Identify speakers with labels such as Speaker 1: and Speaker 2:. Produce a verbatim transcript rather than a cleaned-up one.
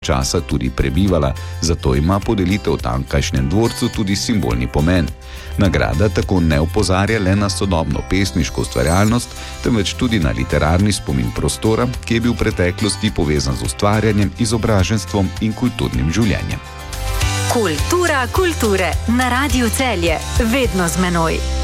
Speaker 1: časa tudi prebivala, zato ima podelitev v tamkajšnjem dvorcu tudi simbolni pomen. Nagrada tako ne opozarja le na sodobno pesniško ustvarjalnost, temveč tudi na literarni spomin prostora, ki je bil v preteklosti povezan z ustvarjanjem, izobraženstvom in kulturnim življenjem.
Speaker 2: Kultura kulture na Radiu Celje, vedno z menoj.